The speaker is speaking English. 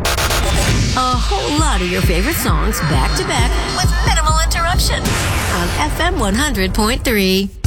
A whole lot of your favorite songs back to back with minimal interruption on FM 100.3.